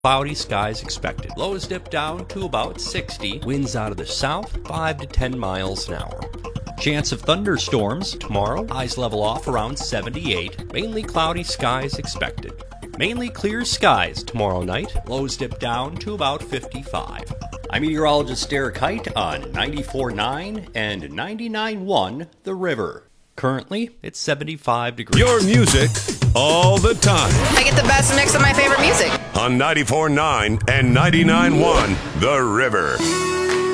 Cloudy skies expected. Lows dip down to about 60. Winds out of the south, 5 to 10 miles an hour. Chance of thunderstorms tomorrow. Highs level off around 78. Mainly cloudy skies expected. Mainly clear skies tomorrow night. Lows dip down to about 55. I'm meteorologist Derek Height on 94.9 and 99.1 The River. Currently, it's 75 degrees. Your music all the time. I get the best mix of my favorite music. On 94.9 and 99.1 The River.